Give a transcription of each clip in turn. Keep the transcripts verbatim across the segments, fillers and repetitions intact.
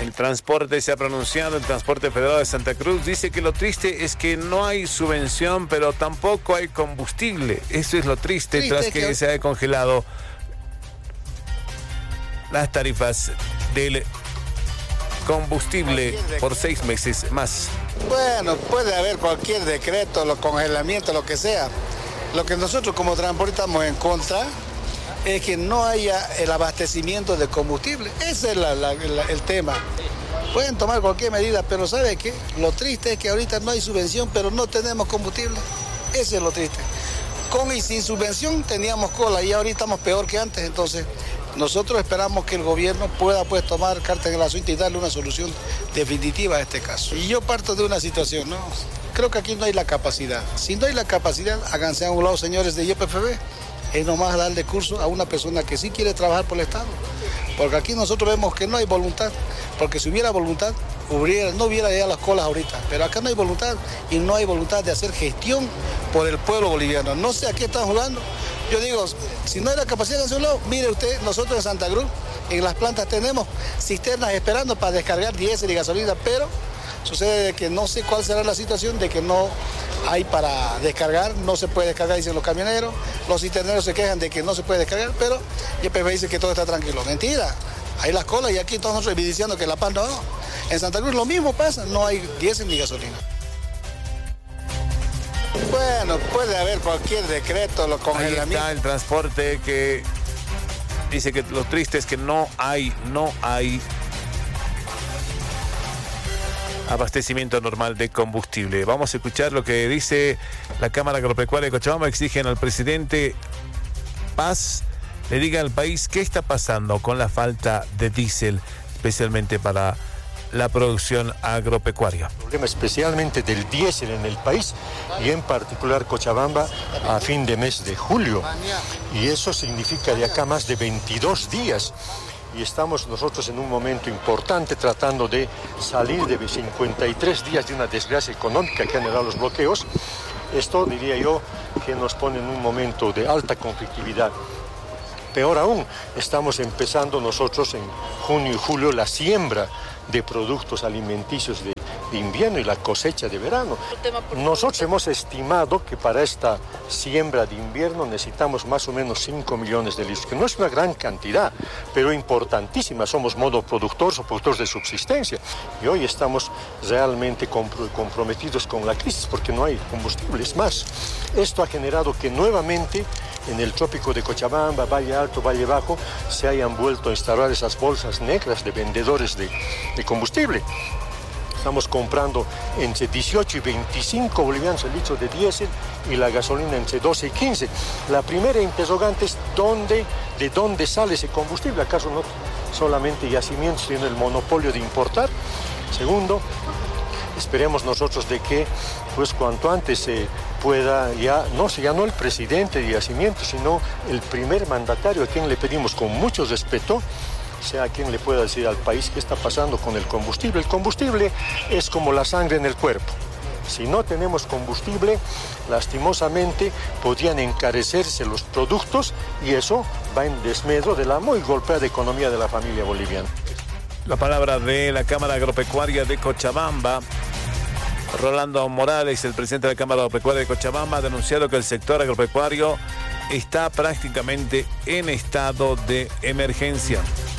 El transporte se ha pronunciado, el transporte federal de Santa Cruz dice que lo triste es que no hay subvención, pero tampoco hay combustible. Eso es lo triste, triste tras que, que se ha congelado las tarifas del combustible por seis meses más. Bueno, puede haber cualquier decreto, los congelamientos, lo que sea. Lo que nosotros como transportistas estamos en contra es que no haya el abastecimiento de combustible. Ese es la, la, la, el tema. Pueden tomar cualquier medida, pero ¿sabe qué? Lo triste es que ahorita no hay subvención, pero no tenemos combustible. Ese es lo triste. Con y sin subvención teníamos cola y ahorita estamos peor que antes. Entonces, nosotros esperamos que el gobierno pueda pues tomar carta en el asunto y darle una solución definitiva a este caso. Y yo parto de una situación, ¿no? Creo que aquí no hay la capacidad. Si no hay la capacidad, háganse a un lado, señores de Y P F B. Es nomás darle curso a una persona que sí quiere trabajar por el Estado. Porque aquí nosotros vemos que no hay voluntad. Porque si hubiera voluntad, hubiera, no hubiera ya las colas ahorita. Pero acá no hay voluntad y no hay voluntad de hacer gestión por el pueblo boliviano. No sé a qué están jugando. Yo digo, si no hay la capacidad de hacerlo, mire usted, nosotros en Santa Cruz, en las plantas tenemos cisternas esperando para descargar diésel y gasolina, pero sucede que no sé cuál será la situación de que no hay para descargar, no se puede descargar, dicen los camioneros, los cisterneros se quejan de que no se puede descargar, pero Y P F dice que todo está tranquilo. Mentira, hay las colas y aquí todos nosotros diciendo que La Paz no. En Santa Cruz lo mismo pasa, no hay diésel ni gasolina. Bueno, puede haber cualquier decreto, los congelamientos. Ahí está el transporte que dice que lo triste es que no hay, no hay abastecimiento normal de combustible. Vamos a escuchar lo que dice la Cámara Agropecuaria de Cochabamba. Exigen al presidente Paz le diga al país qué está pasando con la falta de diésel, especialmente para la producción agropecuaria. El problema especialmente del diésel en el país y en particular Cochabamba a fin de mes de julio. Y eso significa de acá más de veintidós días. Y estamos nosotros en un momento importante tratando de salir de cincuenta y tres días de una desgracia económica que han generado los bloqueos. Esto diría yo que nos pone en un momento de alta conflictividad. Peor aún, estamos empezando nosotros en junio y julio la siembra de productos alimenticios de, de invierno y la cosecha de verano. Nosotros hemos estimado que para esta siembra de invierno necesitamos más o menos cinco millones de litros, que no es una gran cantidad, pero importantísima. Somos monoproductores o productores de subsistencia. Y hoy estamos realmente compro- comprometidos con la crisis porque no hay combustible. Es más, esto ha generado que nuevamente en el trópico de Cochabamba, Valle Alto, Valle Bajo, se hayan vuelto a instalar esas bolsas negras de vendedores de, de combustible. Estamos comprando entre dieciocho y veinticinco bolivianos el litro de diésel y la gasolina entre doce y quince. La primera interrogante es ¿dónde, de dónde sale ese combustible? ¿Acaso no solamente Yacimientos tiene el monopolio de importar? Segundo, esperemos nosotros de que pues cuanto antes se pueda ya, no ya no el presidente de Yacimientos, sino el primer mandatario a quien le pedimos con mucho respeto, sea quien le pueda decir al país qué está pasando con el combustible. El combustible es como la sangre en el cuerpo. Si no tenemos combustible, lastimosamente podrían encarecerse los productos y eso va en desmedro de la muy golpeada economía de la familia boliviana. La palabra de la Cámara Agropecuaria de Cochabamba. Rolando Morales, el presidente de la Cámara Agropecuaria de Cochabamba, ha denunciado que el sector agropecuario está prácticamente en estado de emergencia.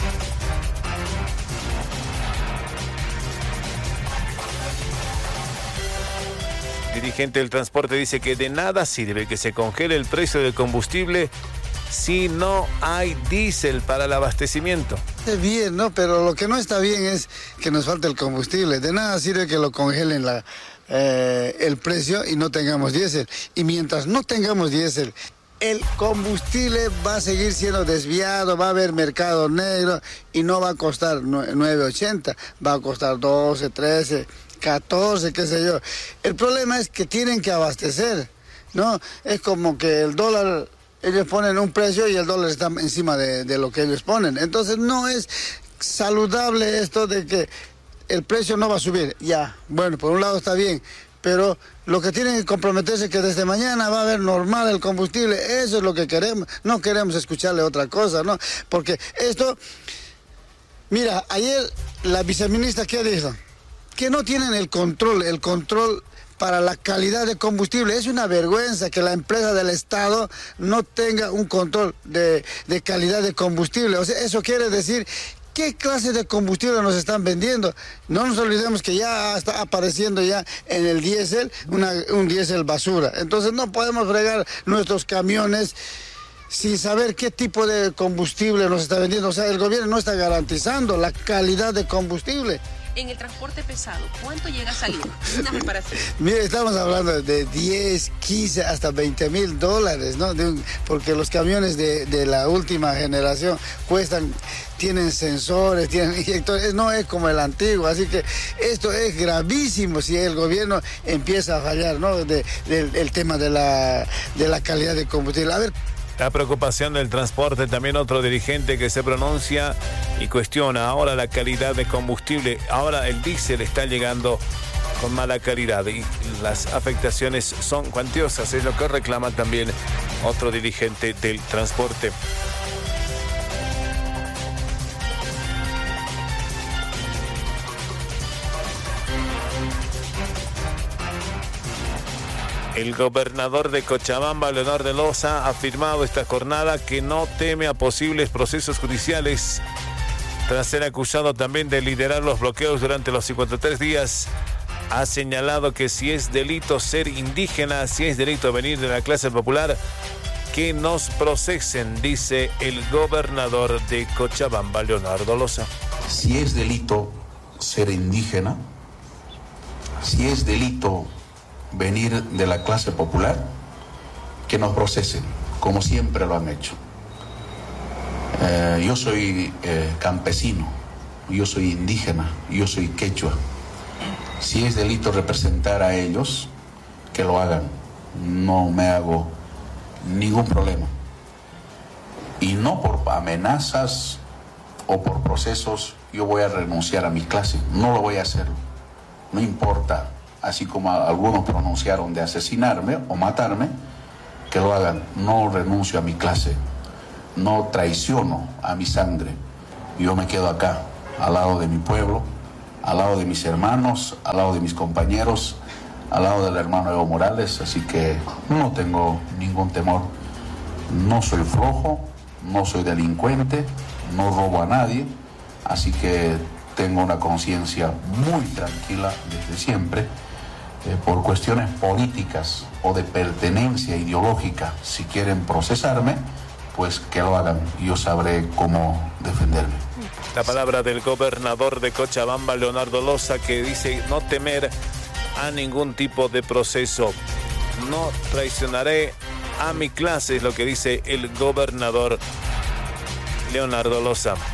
Dirigente del transporte dice que de nada sirve que se congele el precio del combustible si no hay diésel para el abastecimiento. Es bien, ¿no? Pero lo que no está bien es que nos falta el combustible. De nada sirve que lo congelen la, eh, el precio y no tengamos diésel. Y mientras no tengamos diésel, el combustible va a seguir siendo desviado, va a haber mercado negro y no va a costar nueve ochenta, va a costar doce, trece, catorce, qué sé yo. El problema es que tienen que abastecer, ¿no? Es como que el dólar, ellos ponen un precio y el dólar está encima de, de lo que ellos ponen. Entonces no es saludable esto de que el precio no va a subir. Ya, bueno, por un lado está bien, pero lo que tienen que comprometerse es que desde mañana va a haber normal el combustible. Eso es lo que queremos. No queremos escucharle otra cosa, ¿no? Porque esto, mira, ayer la viceministra, ¿qué dijo? Que no tienen el control, el control para la calidad de combustible. Es una vergüenza que la empresa del Estado no tenga un control de, de calidad de combustible. O sea, eso quiere decir, ¿qué clase de combustible nos están vendiendo? No nos olvidemos que ya está apareciendo ya en el diésel una, un diésel basura. Entonces no podemos fregar nuestros camiones sin saber qué tipo de combustible nos está vendiendo. O sea, el gobierno no está garantizando la calidad de combustible. En el transporte pesado, ¿cuánto llega a salir una reparación? Mire, estamos hablando de diez, quince, hasta veinte mil dólares, ¿no? De un, porque los camiones de, de la última generación cuestan, tienen sensores, tienen inyectores, no es como el antiguo, así que esto es gravísimo si el gobierno empieza a fallar, ¿no? De, de, el tema de la, de la calidad de combustible. A ver. La preocupación del transporte, también otro dirigente que se pronuncia y cuestiona ahora la calidad de combustible. Ahora el diésel está llegando con mala calidad y las afectaciones son cuantiosas, es lo que reclama también otro dirigente del transporte. El gobernador de Cochabamba, Leonardo Loza, ha afirmado esta jornada que no teme a posibles procesos judiciales tras ser acusado también de liderar los bloqueos durante los cincuenta y tres días. Ha señalado que si es delito ser indígena, si es delito venir de la clase popular, que nos procesen, dice el gobernador de Cochabamba, Leonardo Loza. Si es delito ser indígena, si es delito venir de la clase popular, que nos procesen, como siempre lo han hecho. Eh, yo soy eh, campesino, yo soy indígena, yo soy quechua. Si es delito representar a ellos, que lo hagan. No me hago ningún problema. Y no por amenazas o por procesos yo voy a renunciar a mi clase. No lo voy a hacer. No importa. Así como algunos pronunciaron de asesinarme o matarme, que lo hagan. No renuncio a mi clase, no traiciono a mi sangre. Yo me quedo acá, al lado de mi pueblo, al lado de mis hermanos, al lado de mis compañeros, al lado del hermano Evo Morales, así que no tengo ningún temor. No soy flojo, no soy delincuente, no robo a nadie, así que tengo una conciencia muy tranquila desde siempre. Eh, por cuestiones políticas o de pertenencia ideológica, si quieren procesarme, pues que lo hagan. Yo sabré cómo defenderme. La palabra del gobernador de Cochabamba, Leonardo Loza, que dice no temer a ningún tipo de proceso. No traicionaré a mi clase, es lo que dice el gobernador Leonardo Loza.